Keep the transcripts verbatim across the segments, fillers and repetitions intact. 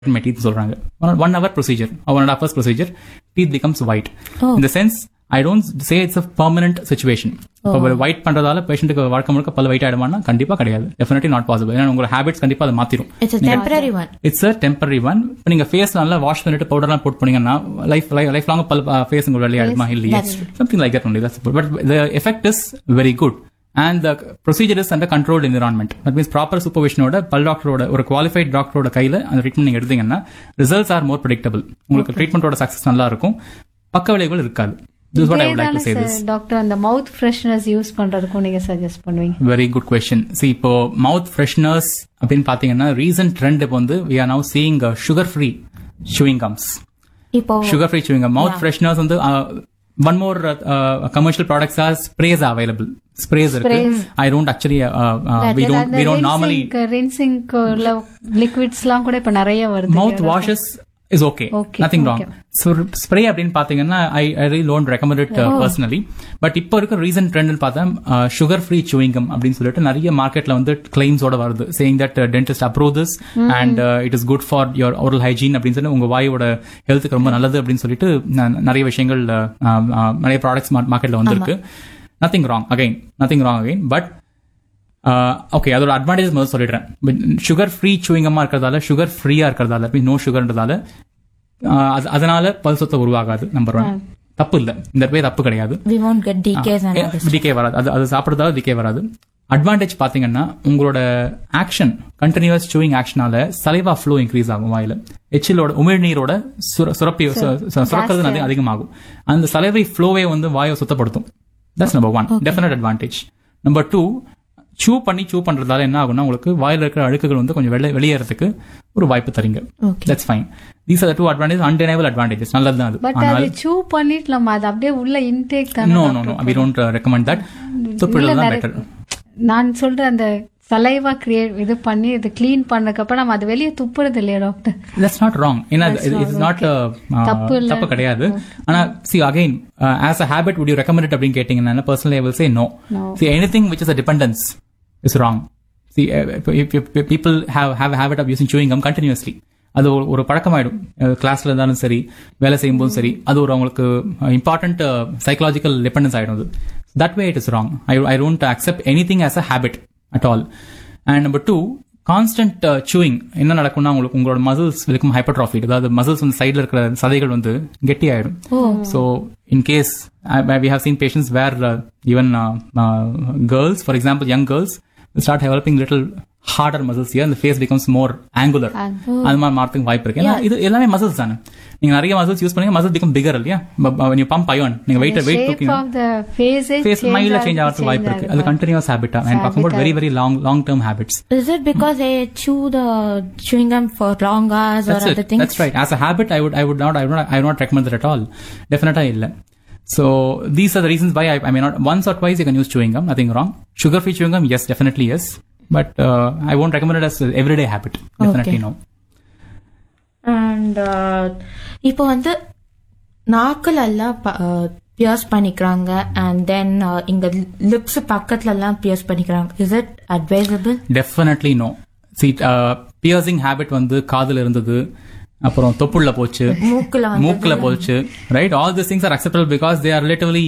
my teeth சொல்றாங்க. One hour procedure or one and a half hours procedure, teeth becomes white. Oh. In the sense, I don't say it's a permanent situation. இப்போ white பண்றதால பேஷண்ட்டுக்கு வாழ்க்கை முழுக்க பல்ல white ஆயிடுமானா கண்டிப்பா கிடையாது. Definitely not possible. ஏன்னா உங்களோட ஹேபிட்ஸ் கண்டிப்பா அதை மாத்திரும். It's a temporary one. It's a temporary one. இப்போ நீங்க ஃபேஸ் நல்லா வாஷ் பண்ணிட்டு பவுடர்லாம் போட் பண்ணீங்கன்னா லைஃப் லைஃப் லாங் பல் ஃபேஸ் உங்களுக்கு வெளியே ஆயிடுமா இல்லையா? Something like that only. That's but the effect is very good. And the procedure is under controlled environment. That means proper supervision oda பல் டாக்டரோட ஒரு qualified டாக்டரோட கையில அந்த ட்ரீட்மெண்ட் நீங்க எடுத்தீங்கன்னா results are more predictable. உங்களுக்கு ட்ரீட்மெண்டோட சக்சஸ் நல்லா இருக்கும், பக்க விளைவுகள் இருக்காது. This is what I would like to say this. Doctor அந்த மவுத் ஃப்ரெஷ்னர்ஸ் யூஸ் பண்றதுக்கு நீங்க சஜஸ்ட் பண்ணுவீங்க? Very good question. See இப்போ mouth fresheners அப்படினு பாத்தீங்கன்னா recent trend இப்போ வந்து we are now seeing uh, sugar free chewing gums. இப்போ sugar free chewing gum mouth yeah. fresheners வந்து uh, one more uh, uh, commercial products are sprays are available. Sprays இருக்கு. I don't actually uh, uh, we don't we don't normally rinsing liquidsலாம் கூட இப்ப நிறைய வருது. Mouth washes is okay, okay nothing wrong. Okay. So spray அப்படினு பாத்தீங்கன்னா I I really don't recommend it uh, oh. personally. But இப்போ இருக்க recent trend பார்த்தா sugar free chewing gum அப்படினு சொல்லிட்டு நிறைய மார்க்கெட்ல வந்து claims ஓட வருது, saying that uh, dentist approve this mm. and uh, it is good for your oral hygiene அப்படினு சொல்லி உங்க வாயோட ஹெல்த்துக்கு ரொம்ப நல்லது அப்படினு சொல்லிட்டு நிறைய விஷயங்கள் நிறைய ப்ராடக்ட்ஸ் மார்க்கெட்ல வந்திருக்கு. Nothing wrong again, nothing wrong again. But okay uh, அதோட அட்வான்டேஜ் முதல்ல சொல்லிடுறேன். சுகர் ஃப்ரீ சூயிங்கமா இருக்கிறதால, சுகர் ஃப்ரீயா இருக்கிறதால, நோ சுகர்ன்றதால அதனால பல் சொத்தை உருவாகாது. நம்பர் ஒன் தப்பு இல்ல, இந்த பேர் தப்பு கிடையாது. டிகே வராது, அது அது சாப்பிடுறதால டிகே வராது. அட்வான்டேஜ் பாத்தீங்கன்னா உங்களோட action continuous chewing ஆக்ஷனால saliva flow increase ஆகும். வாயில எச்சிலோட உமிழ்நீரோட சுரப்பி சுரக்கிறது அதிகமாகும். அந்த சலைவை ஃப்ளோவே வந்து வாயை சுத்தப்படுத்தும். That's number one definite advantage. Number two, சூ பண்ணி சூ பண்றதால என்ன ஆகும்னா உங்களுக்கு வாயில இருக்கிற அழுக்குகள் வந்து கொஞ்சம் வெளியேறதுக்கு ஒரு வாய்ப்பு தரீங்க. That's fine. These are the two advantage, அன்டெனைபிள் advantages. நல்லதுதான் அது. பட் அது சூ பண்ணிட்டு நம்ம அது அப்படியே உள்ள இன்டேக் தான. No no no we don't recommend that. துப்புறது தான் பெட்டர். நான் சொல்ற அந்த சலைவா கிரியேட் இது பண்ணி இது க்ளீன் பண்ணதுக்கு அப்புறம் நம்ம அது வெளியே துப்புறது இல்லையா டாக்டர்? That's not wrong. ஏன்னா இட்ஸ் நாட் தப்பு கிடையாது. ஆனா see again as a habit would you recommend it அப்படின்னு கேட்டீங்கன்னா personally I will say no. C anything which is a dependence is wrong. See if people have have a habit of using chewing gum continuously, அது ஒரு பழக்கமாயிடும். கிளாஸ்ல இருந்தாலும் சரி, வேலை செய்யும் போதும் சரி, அது ஒரு அவங்களுக்கு இம்பார்ட்டன்ட் சைக்கலாஜிக்கல் டிபெண்டன்ஸ் ஆயிடும். That way it is wrong. I I don't accept anything as a habit at all. And number two, constant uh, chewing என்ன நடக்கும்னா உங்களுக்கு உங்களோட மசில்ஸ் இருக்கும் ஹைப்பர்ட்ராஃபி. அதாவது மசில்ஸ் வந்து சைடுல இருக்கிற சதைகள் வந்து கெட்டி ஆயிடும். So in case uh, we have seen patients where uh, even uh, uh, girls, for example young girls will start developing little harder muscles here and the face becomes more angular. அது மாதிரி மாறதுக்கு வாய்ப்பு இருக்கு. ஏன்னா இது எல்லாமே muscles தானே. நீங்க நிறைய மசில்ஸ் யூஸ் பண்ணீங்க, மசில் become bigger இல்லையா? when you pump iron, நீங்க weight weight தூக்கினா face மைல்டா சேஞ்ச் ஆகிறதுக்கு வாய்ப்பு இருக்கு. அது continuous habit. I'm talking about very very long long term habits. Is it because they chew the chewing gum for long hours or other things? That's right. As a habit I would I would not I would not I would not recommend that at all. Definitely இல்ல. So these are the reasons why I, I may not. Once or twice you can use chewing gum, nothing wrong. Sugar free chewing gum, yes, definitely yes. But uh, I won't recommend it as an everyday habit. Definitely okay. No. And இப்போ வந்து நாக்குல எல்லாம் piers பண்ணிக்கிறாங்க and then இங்க lips பக்கத்துல எல்லாம் piers பண்ணிக்கிறாங்க. Is it advisable? Definitely no. See uh, piercing habit வந்து காதுல இருந்தது, அப்புறம் தொப்புள்ள போச்சு, மூக்குல போச்சு, right? All this things are acceptable because they are relatively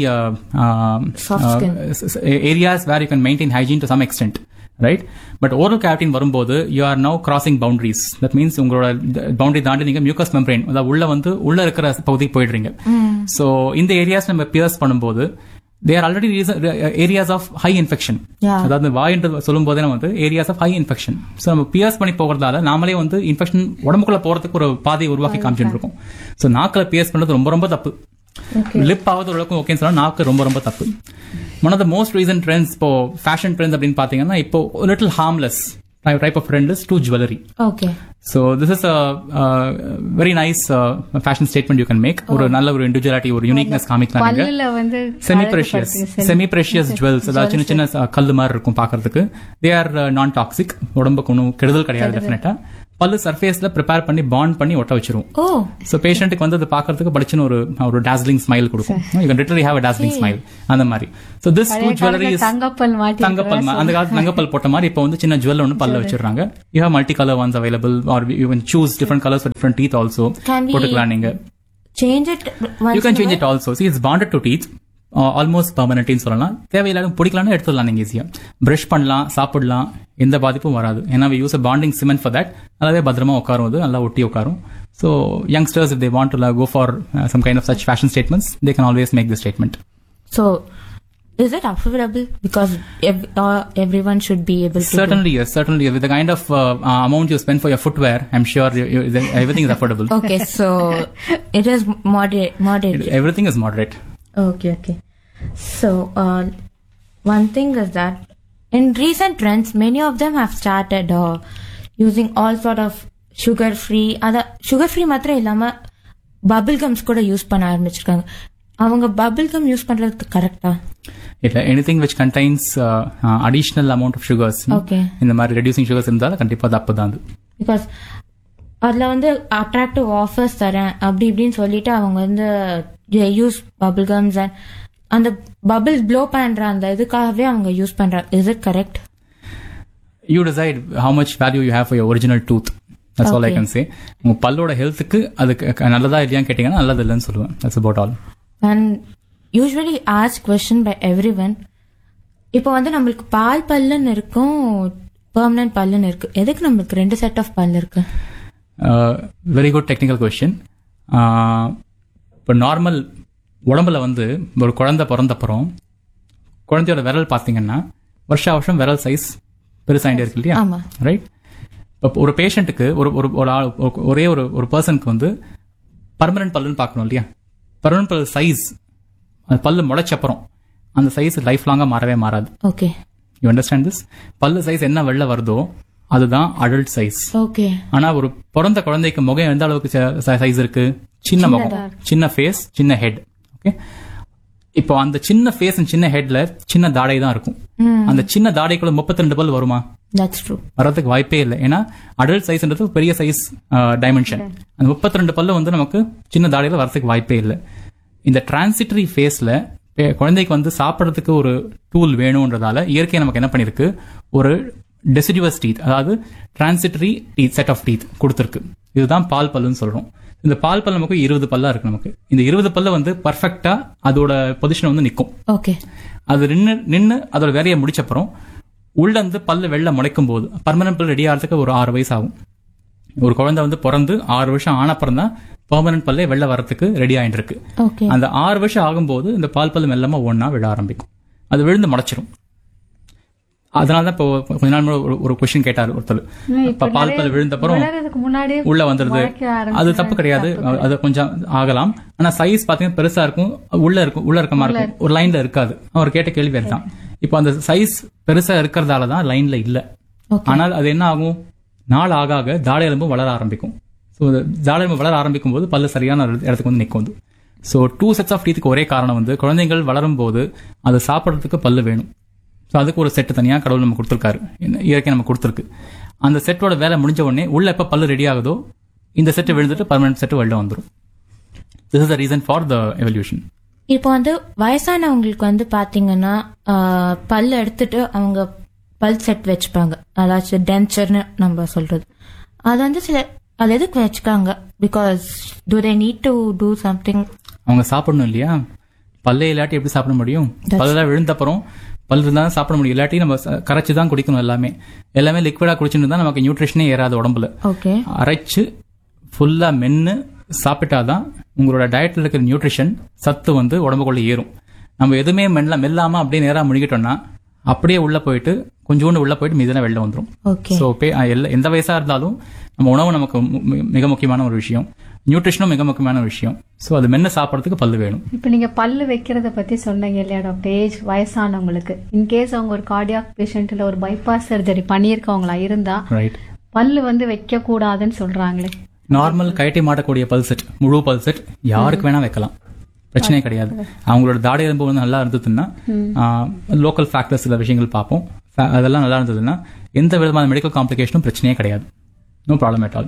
areas where you can maintain hygiene to some extent, right? But oral கேவிட்டின்னு வரும்போது you are now crossing boundaries. That means உங்களோட boundary தாண்டி நீங்க மியூக்கஸ் மெம்பரேன், அதாவது உள்ள வந்து உள்ள இருக்கிற பகுதிக்கு போயிடுறீங்க. சோ இந்த ஏரியாஸ் நம்ம பியர்ஸ் பண்ணும்போது they are already areas of high infection. அதாவது வாய் என்று சொல்லும் போதே வந்து areas of high infection. So நம்ம பியர்ஸ் பண்ணி போகிறதால நாமளே வந்து இன்ஃபெக்ஷன் உடம்புக்குள்ள போறதுக்கு ஒரு பாதையை உருவாக்கி காமிச்சுட்டு இருக்கோம். ஸோ நாக்கில் பியர்ஸ் பண்றது ரொம்ப ரொம்ப தப்பு. லிப் ஆவது உலகம் ஓகேன்னு சொன்னா நாக்கு ரொம்ப ரொம்ப தப்பு. One of the most recent trends இப்போ ஃபேஷன் ட்ரெண்ட்ஸ் அப்படின்னு பாத்தீங்கன்னா இப்போ little harmless type of trend is to jewelry. Okay. So this is a, a very nice uh, fashion statement you can make. ஒரு நல்ல ஒரு individuality, ஒரு uniqueness காமிக்கலாம் நீங்க. பல்லுல வந்து semi precious semi precious jewels, அதாவது சின்ன சின்ன கல்லு மாதிரி இருக்கும் பார்க்கிறதுக்கு. They are uh, non toxic. உடம்புக்கு ஒன்றும் கெடுதல் கிடையாது. டெஃபினட்டா பல்லு சர்ஃபேஸ்ல ப்ரிப்பேர் பண்ணி பாண்ட் பண்ணி ஒட்ட வச்சிருவோம். ஓ சோ பேஷண்ட்டுக்கு வந்து அது பாக்குறதுக்கு படிச்சுன்னு ஒரு ஒரு டாஸ்லிங் ஸ்மைல் கொடுக்கும். You can literally have a dazzling smile அந்த மாதிரி. So this two jewellery is தங்கப்பல் மாட்டி தங்கப்பல் அந்த காலத்துல தங்கப்பல் போட்ட மாதிரி இப்போ வந்து சின்ன ஜுவல் ஒன்னு பல்ல வச்சிருக்காங்க. You have multi colour once available are you can choose different colours for different teeth also போட்டுக்கலாம். நீங்க change it you can change it also. See it's bonded to teeth almost பர்மனன்ட்னு சொல்லலாம். தேவையில்லாத பிடிக்கலாம்னு எடுத்துடலாம். நீங்க ஈஸியா பிரஷ் பண்ணலாம், சாப்பிடலாம், எந்த பாதிப்பும் வராது. ஏன்னா we use a bonding cement for that. நல்லாவே பத்திரமா உட்காரும், அது நல்லா ஒட்டி உட்காரும். So youngsters, if they want to go for uh, some kind of such fashion statements, they can always make this statement. So is it affordable? Because ev- uh, everyone should be able to. Certainly, yes, certainly. With the kind of uh, uh, amount you spend for your footwear, I'm sure you, you, everything is affordable. Okay, so it is moderate. Moderate. It, everything is moderate. Okay, okay. So uh, one thing is that in recent trends, many of them have started uh, using all sort of sugar-free. Other sugar-free மாத்திரம் இல்லாம bubble gums கூட use பண்ண ஆரம்பிச்சிருக்காங்க. அவங்க bubble gum use பண்றது கரெக்டா? இல்ல, anything which contains uh, uh, additional amount of sugars. Okay. இந்த மாதிரி reducing sugars இருந்தாலும் கண்டிப்பா தப்பு தான். Because அதுல வந்து அட்ராக்டிவ் ஆஃபர்ஸ் தரேன் அப்படி இப்படின்னு சொல்லிட்டு அவங்க வந்து யூஸ் bubble gums and அந்த bubbles blow பண்ற அந்த இதுக்காகவே அவங்க யூஸ் பண்றாங்க. Is it correct? You decide how much value you have for your original tooth. That's okay. All I can say. உங்க பல்லோட ஹெல்த்துக்கு அதுக்கு நல்லதா இல்லையான்னு கேட்டீங்கன்னா நல்லது இல்லைன்னு சொல்லுவேன். That's about all. And usually asked question by everyone. இப்போ வந்து நம்மளுக்கு பால் பல்லுன்னு இருக்கும், பெர்மனன்ட் பல்லுன்னு இருக்கு. எதுக்கு நம்மளுக்கு ரெண்டு செட் ஆஃப் பல்லு இருக்கு? Very good technical question. இப்போ நார்மல் உடம்புல வந்து ஒரு குழந்தை பிறந்தப்புறம் குழந்தையோட விரல் பார்த்தீங்கன்னா வருஷா வருஷம் விரல் சைஸ் பெருசாகிட்டே இருக்கு இல்லையா? ரைட். இப்போ ஒரு பேஷண்ட்டுக்கு ஒரு ஒரு ஆள் ஒரே ஒரு ஒரு பர்சனுக்கு வந்து பர்மனன்ட் பல்லுன்னு பார்க்கணும் இல்லையா? பர்மனன்ட் பல்லு சைஸ் அந்த பல்லு முளைச்சப்புறம் அந்த சைஸ் லைஃப் லாங்கா மாறவே மாறாது. Okay, you understand this? பல்லு சைஸ் என்ன வெளில வருதோ அதுதான் அடல்ட் சைஸ். ஓகே. ஆனா ஒரு பிறந்த குழந்தைக்கு முகம் எந்த அளவுக்கு சைஸ் இருக்கு? சின்ன முகம், சின்ன ஃபேஸ், சின்ன ஹெட். ஓகே. இப்போ அந்த சின்ன ஃபேஸ் சின்ன ஹெட்ல சின்ன தாடை தான் இருக்கும். அந்த சின்ன தாடைக்குள்ள முப்பத்தி ரெண்டு பல் வருமா? வரதுக்கு வாய்ப்பே இல்லை. ஏன்னா அடல்ட் சைஸ்ன்றது பெரிய சைஸ் டைமென்ஷன். அந்த முப்பத்தி ரெண்டு பல்லு வந்து நமக்கு சின்ன தாடையில வரதுக்கு வாய்ப்பே இல்லை. இந்த டிரான்சிட்டரி ஃபேஸ்ல குழந்தைக்கு வந்து சாப்பிட்றதுக்கு ஒரு டூல் வேணும்ன்றதால இயற்கை நமக்கு என்ன பண்ணிருக்கு, ஒரு டெசிடிவஸ் டீத், அதாவது transitory teeth set of teeth கொடுத்துருக்கு. இதுதான் பால் பல்லுன்னு சொல்றோம். இந்த பால் பல் நமக்கு இருபது பல்லா இருக்கு. நமக்கு இந்த இருபது பல்ல வந்து பர்ஃபெக்டா அதோட பொசிஷன் வந்து நிற்கும். ஓகே. அது நின்று நின்று அதோட வேலையை முடிச்சப்பறம் உள்ள இருந்து பல்லு வெள்ள முளைக்கும் போது பர்மனன்ட் பல் ரெடி ஆகிறதுக்கு ஒரு ஆறு வயசு ஆகும். ஒரு குழந்தை வந்து பிறந்து ஆறு வருஷம் ஆனப்புறம் தான் பெர்மனன்ட் பல்லே வெள்ள வரத்துக்கு ரெடி ஆயிட்டு இருக்கு. அந்த ஆறு வருஷம் ஆகும்போது இந்த பால் பல்லு மெல்லமா ஒன்னா விழ ஆரம்பிக்கும். அது விழுந்து முளைச்சிரும். அதனாலதான் இப்போ கொஞ்ச நாள் ஒரு கொஸ்டின் கேட்டாரு ஒருத்தர், பால் பல் விழுந்தப்பறம் உள்ள வந்துருது. அது தப்பு கிடையாது, அது கொஞ்சம் ஆகலாம். ஆனா சைஸ் பாத்தீங்கன்னா பெருசா இருக்கும், உள்ள இருக்கும், உள்ள இருக்கமா இருக்கும், ஒரு லைன்ல இருக்காது. அவர் கேட்ட கேள்வி அதுதான். இப்போ அந்த சைஸ் பெருசா இருக்கிறதாலதான் லைன்ல இல்ல. ஆனால் அது என்ன ஆகும், நாள் ஆக ஆக தாடை எலும்பு வளர ஆரம்பிக்கும். ஸோ தாடை எலும்பு வளர ஆரம்பிக்கும் போது பல்லு சரியான இடத்துக்கு வந்து நிற்கும். ஸோ டூ செட்ஸ் ஆஃப் டீத்துக்கு ஒரே காரணம் வந்து குழந்தைகள் வளரும் போது அது சாப்பிட்றதுக்கு பல்லு வேணும். ஸோ அதுக்கு ஒரு செட்டு தனியாக கடவுள் நம்ம கொடுத்துருக்காரு, இயற்கை நம்ம கொடுத்துருக்கு. அந்த செட்டோட வேலை முடிஞ்ச உடனே உள்ள எப்போ பல்லு ரெடி ஆகுதோ இந்த செட்டு விழுந்துட்டு பர்மனன்ட் செட்டு வெளில வந்துடும். This is the reason for the evolution. இப்போ வந்து வயசானவங்களுக்கு வந்து பாத்தீங்கன்னா பல்லு எடுத்துட்டு அவங்க பல் செட் வச்சுப்பாங்க, அதாச்சும் டென்ச்சர்னு நம்ம சொல்றது. அது வந்து சில அது எதுக்கு வச்சுக்காங்க? Because to they need to do something. அவங்க சாப்பிடணும் இல்லையா? பல்லே இல்லாட்டி எப்படி சாப்பிட முடியும்? பல்லெல்லாம் விழுந்தப்புறம் பல் இருந்தா சாப்பிட முடியும். இல்லாட்டி நம்ம கரைச்சு தான் குடிக்கணும். எல்லாமே எல்லாமே லிக்விடா குடிச்சுட்டு தான் நமக்கு நியூட்ரிஷனே ஏறாது உடம்புல. அரைச்சு ஃபுல்லா மென்னு சாப்பிட்டாதான் உங்களோட டயட்ல இருக்கிற நியூட்ரிஷன் சத்து வந்து உடம்புக்குள்ள ஏறும். நம்ம எதுவுமே மெல்ல மெல்லாம அப்படியே நேரா முழுகிட்டோம்னா அப்படியே உள்ள போயிட்டு கொஞ்சோண்டு உள்ள போயிட்டு மீதான வெளில வந்துடும். ஸோ எந்த வயசா இருந்தாலும் நம்ம உணவு நமக்கு மிக முக்கியமான ஒரு விஷயம், நியூட்ரிஷனும் மிக முக்கியமான ஒரு விஷயம். ஸோ அது மென்னு சாப்பிட்றதுக்கு பல்லு வேணும். இப்போ நீங்க பல்லு வைக்கிறத பத்தி சொன்னீங்க இல்லையா டாக்டர்? ஏஜ் வயசானவங்களுக்கு இன்கேஸ் அவங்க ஒரு கார்டியாக் பேஷண்ட் இல்ல ஒரு பைபாஸ் சர்ஜரி பண்ணியிருக்கவங்களா இருந்தா பல்லு வந்து வைக்க கூடாதுன்னு சொல்றாங்களே. நார்மல் கயட்டி மாட்டக்கூடிய பல்செட், முழு பல்செட் யாருக்கு வேணா வைக்கலாம், பிரச்சனையே கிடையாது. அவங்களோட தாடை எலும்பு வந்து நல்லா இருந்ததுன்னா லோக்கல் ஃபேக்டர்ஸ் சில விஷயங்கள் பார்ப்போம், அதெல்லாம் நல்லா இருந்ததுன்னா எந்த விதமான மெடிக்கல் காம்ப்ளிகேஷனும் பிரச்சனையே கிடையாது. No problem at all.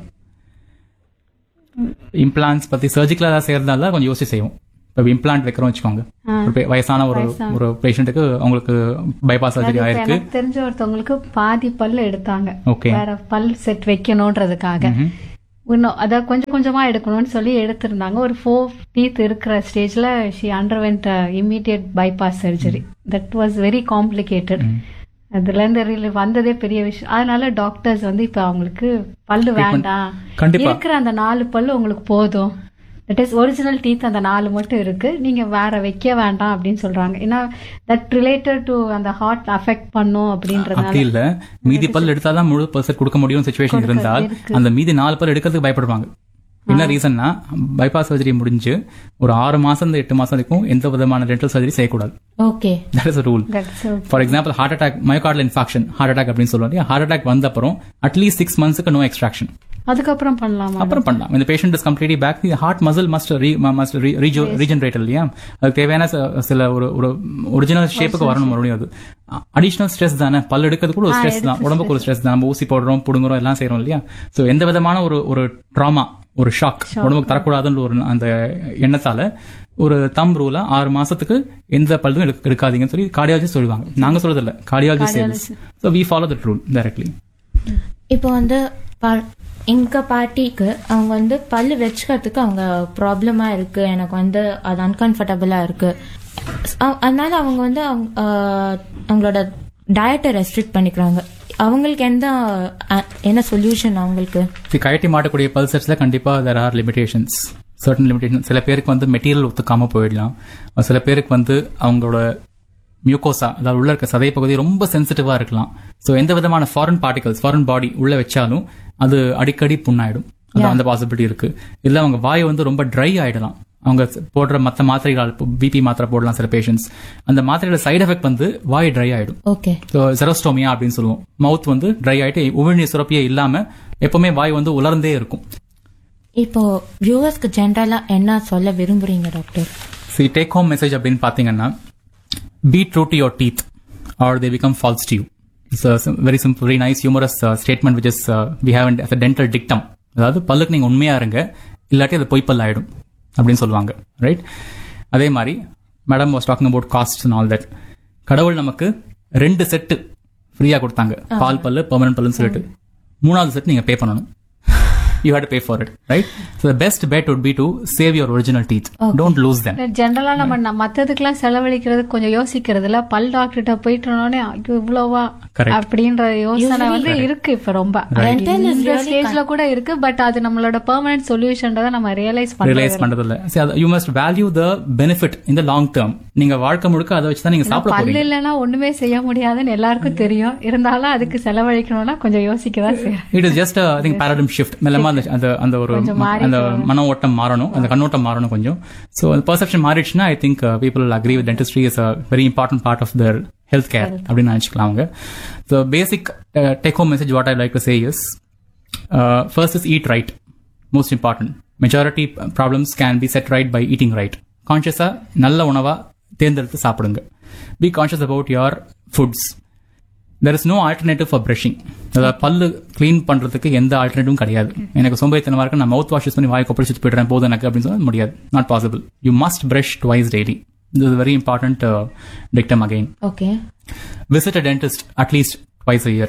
Implants பத்தி சர்ஜிக்கலா ஏதாவது செய்யறதா கொஞ்சம் யோசிச்சு செய்வோம். இப்போ இம்ப்ளான்ட் வைக்கிறோம் வச்சுக்கோங்க, வயசான ஒரு ஒரு பேஷண்ட்டுக்கு அவங்களுக்கு பைபாஸ் சர்ஜரி ஆயிருக்கு, தெரிஞ்ச ஒருத்தவங்களுக்கு பாதி பல்லு எடுத்தாங்க, ஓகே, வேற பல் செட் வைக்கணும்ன்றதுக்காக இன்னும் அதான் கொஞ்சம் கொஞ்சமா எடுக்கணும்னு சொல்லி எடுத்திருந்தாங்க. ஒரு ஃபோர் டீத் இருக்கிற ஸ்டேஜ்ல she underwent immediate bypass surgery. That was very complicated. அதுல இருந்து வந்ததே பெரிய விஷயம். அதனால டாக்டர்ஸ் வந்து இப்ப அவங்களுக்கு பல்லு வேண்டாம், இருக்கிற அந்த நாலு பல்லு உங்களுக்கு போதும், தட் இஸ் ஒரிஜினல் டீத் அந்த நாலு மட்டும் இருக்கு, நீங்க வேற வைக்க வேண்டாம் அப்படின்னு சொல்றாங்க. ஏன்னா தட் ரிலேட்டட் டு அந்த ஹார்ட் அஃபெக்ட் பண்ணும் அப்படின்றதுனால. அப்படி இல்ல, மீதி பல் எடுத்தாதான் முழு பர்சன்ட் கொடுக்க முடியும் சிச்சுவேஷன் இருந்தால் அந்த மீதி நாலு பல் எடுக்கிறதுக்கு பயப்படுவாங்க. என்ன ரீசன்னா, பைபாஸ் சர்ஜரி முடிஞ்சு ஒரு ஆறு மாசம் எட்டு மாசம் வரைக்கும் எந்த விதமான டென்டல் சர்ஜரி செய்யக்கூடாது. Okay, that is a rule. For example heart attack, myocardial infarction, heart attack அப்படின்னு சொல்லுவாங்க. ஹார்ட் அட்டாக் வந்த அப்புறம் அட்லீஸ்ட் சிக்ஸ் மந்த்ஸ்க்கு நோ எக்ஸ்ட்ராக்ஷன், அதுக்கப்புறம் பண்ணலாம், அப்புறம் பண்ணலாம். இந்த patient is completely back, the heart muscle must must regenerate இல்லையா, அதுக்கு தேவையான சில ஒரு ஒரு ஒரிஜினல் ஷேப்புக்கு வரணும். மறுபடியும் அது அடிஷனல் ஸ்ட்ரெஸ் தானே, பல் எடுக்கிறது கூட ஒரு ஸ்ட்ரெஸ் தான், உடம்புக்கு ஒரு ஸ்ட்ரெஸ் தான். நம்ம ஊசி போடுறோம், புடுங்குறோம், எல்லாம் செய்யறோம் இல்லையா. சோ எந்த விதமான ஒரு ஒரு ட்ராமா, ஒரு ஷாக் உடம்புக்கு தரக்கூடாதுன்ற ஒரு அந்த எண்ணத்தால ஒரு தம் ரூலா ஆறு மாசத்துக்கு எந்த பல்லும் எடுக்காதீங்கன்னு சொல்லி கார்டியாலஜிஸ்ட் சொல்லுவாங்க. நாங்க சொல்றது இல்ல, cardiologist chase. So we follow that rule directly. இப்போ வந்து எங்க பாட்டிக்கு அவங்க வந்து பல்லு வச்சுக்கிறதுக்கு அவங்க ப்ராப்ளமா இருக்கு, எனக்கு வந்து அது அன்கம்ஃபர்டபுளா இருக்கு, அதனால அவங்க வந்து அவங்களோட டயட்டை ரெஸ்ட்ரிக்ட் பண்ணிக்கிறாங்க. அவங்களுக்கு எந்த என்ன சொல்யூஷன் அவங்களுக்கு? கழட்டி மாட்டக்கூடிய பல்சர்ஸ்ல கண்டிப்பா there are limitations, certain limitations. சில பேருக்கு வந்து மெட்டீரியல் ஒத்துக்காம போயிடலாம், சில பேருக்கு வந்து அவங்களோட மியூகோசா, அதாவது உள்ள இருக்க சதை பகுதி ரொம்ப சென்சிட்டிவா இருக்கலாம். சோ எந்த விதமான ஃபாரின் பார்ட்டிகல்ஸ், ஃபாரின் பாடி உள்ள வச்சாலும் அது அடிக்கடி புண்ணாயிடும், அந்த பாசிபிலிட்டி இருக்கு. இல்ல அவங்க வாய் வந்து ரொம்ப ட்ரை ஆயிடலாம், அவங்க போடுற மற்ற மாத்திரைகள், பிபி மாத்திரை போடலாம் சில பேஷண்ட்ஸ், அந்த மாத்திரையோட சைடு எஃபெக்ட் வந்து வாய் ட்ரை ஆயிடும். ஓகே, செரோஸ்டோமியா அப்படின்னு சொல்லுவோம். மவுத் வந்து ட்ரை ஆயிட்டு உமிழ்நீர் சுரப்பியே இல்லாம எப்பவுமே வாய் வந்து உலர்ந்தே இருக்கும். இப்போ வியூவர்ஸ்க்கு ஜெனரலா என்ன சொல்ல விரும்புறீங்க doctor? C take home message அப்படின்னு பாத்தீங்கன்னா, be true to your teeth or they become false to you. It's a very simple, very nice humorous uh, statement which is uh, we have as a dental dictum. அதாவது பல்லுக்கு நீங்க உண்மையா இருங்க, இல்லாட்டி அது பொய் பல் ஆயிடும் அப்படின்னு சொல்லுவாங்க, ரைட்? அதே மாதிரி madam was talking about cost and all that. கடவுள் நமக்கு ரெண்டு செட்டு ஃப்ரீயா கொடுத்தாங்க, பால் பல்லு, பெர்மனன்ட் பல்லுன்னு சொல்லிட்டு. மூணாவது செட் நீங்க பே பண்ணணும். You have to pay for it, right? So the best bet would be to save your original teeth. Okay. Don't lose them. ஜெனரலா நம்ம மத்ததுக்கெல்லாம் செலவழிக்கிறது கொஞ்சம் யோசிக்கிறதுல, பல் டாக்டர்கிட்ட போயிட்டோன்னே இவ்வளவா அப்படின்ற யோசனை வந்து இருக்கு இப்ப ரொம்ப இந்த ஸ்டேஜ்ல கூட இருக்கு. பட் அது நம்மளோட பெர்மனன்ட் சொல்யூஷன்றத நம்ம ரியலைஸ் ரியலைஸ் பண்றது இல்ல. You must value the benefit in the long term. நீங்க வாழ்க்கை முழுக்க அதை வச்சு தான் நீங்க சாப்பிட போறீங்க. பல்லு இல்லைன்னா ஒண்ணுமே செய்ய முடியாதுன்னு எல்லாருக்கும் தெரியும், இருந்தாலும் அதுக்கு செலவழிக்கணும்னா கொஞ்சம் யோசிக்கதான் செய்யும். It is just I think paradigm shift. மெல்லமா அந்த அந்த ஒரு அந்த மன ஓட்டம் மாறணும், அந்த கண்ணோட்டம் மாறணும் கொஞ்சம். So perception மாறிடுச்சுன்னா I think people agree with dentistry is a very important part of Dhar health care அப்படின்னு நினைச்சுக்கலாம் அவங்க. So basic take home message what I like to say is, first is eat right, most important. Majority problems can be set right by eating right. கான்ஷியஸா நல்ல உணவா தேர்ந்தெடுத்து சாப்பிடுங்க. B conscious about your foods. There is no alternative for brushing. அதாவது பல்லு clean பண்றதுக்கு எந்த ஆல்டர்னேட்டிவும் கிடையாது. எனக்கு சோம்பேறித்தனமா இருக்கு, நான் மவுத் வாஷ் யூஸ் பண்ணி வாய் கொப்பளிச்சு போயிடுறேன் போதும் எனக்கு அப்படின்னு சொல்ல முடியாது. Not possible. You must brush twice daily. This is very important dictum again. Okay, visit a dentist at least twice a year.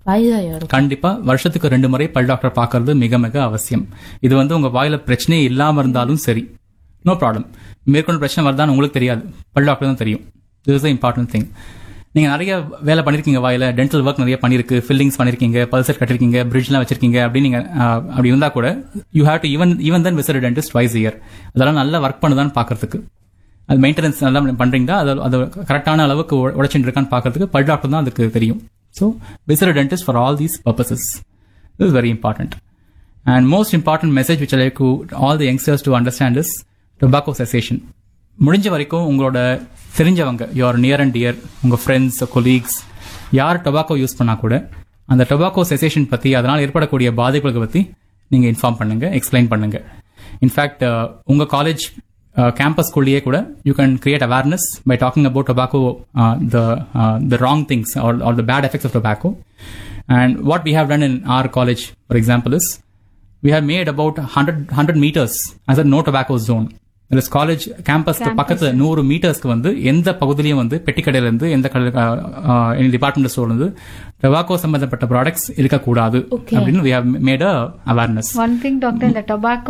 கண்டிப்பா வருஷத்துக்கு ரெண்டு முறை பல் டாக்டர் பாக்குறது மிக மிக அவசியம். இது வந்து உங்க வாயில பிரச்சனையே இல்லாம இருந்தாலும் சரி, நோ ப்ராப்ளம். மேற்கொண்டு பிரச்சனை வருதான்னு உங்களுக்கு தெரியாது, பல் டாக்டர் தான் தெரியும். This is the important thing. நீங்க நிறைய வேலை பண்ணிருக்கீங்க, வாயில டென்டல் ஒர்க் நிறைய பண்ணிருக்கு, ஃபில்லிங்ஸ் பண்ணிருக்கீங்க, பல்சர் கட்டிருக்கீங்க, பிரிட்ஜ்லாம் வச்சிருக்கீங்க அப்படின்னு நீங்க அப்படி இருந்தா கூட you have to even even then visit dentist twice year. அதெல்லாம் நல்லா ஒர்க் பண்ணுதான்னு பாக்குறதுக்கு, அது மெயின்டெனன்ஸ் நல்லா பண்றீங்களா, அது அது கரெக்டான அளவுக்கு உழைச்சிட்டு இருக்கான்னு பாக்குறதுக்கு பல் டாக்டர் தான் அதுக்கு தெரியும். So visit dentist for all these purposes. This is very important. And most important message which I like to all the youngsters to understand is tobacco cessation. முடிஞ்ச வரைக்கும் உங்களோட தெரிஞ்சவங்க, யுவர் நியர் அண்ட் டியர், உங்க friends, colleagues யார் tobacco use பண்ணா கூட அந்த tobacco cessation பத்தி, அதனால் ஏற்படக்கூடிய பாதிப்புகளை பத்தி நீங்க இன்ஃபார்ம் பண்ணுங்க, எக்ஸ்பிளைன் பண்ணுங்க. இன்ஃபேக்ட் உங்க காலேஜ் கேம்பஸ்குள்ளேயே கூட you can create awareness by talking about tobacco, the wrong things are the bad effects of tobacco. And what we have done in our college, for example, is we have made about one hundred, one hundred meters as a no tobacco zone. There is college campus பக்கத்துல நூறு மீட்டர்ஸ்க்கு வந்து எந்த பகுதியிலையும் வந்து பெட்டி கடையில இருந்து எந்த டிபார்ட்மெண்ட் ஸ்டோர்ல இருந்து டொபாக்கோ சம்பந்தப்பட்ட ப்ராடக்ட்ஸ் இருக்கக்கூடாது அப்படின்னு we have made a awareness. One thing, doctor, in the tobacco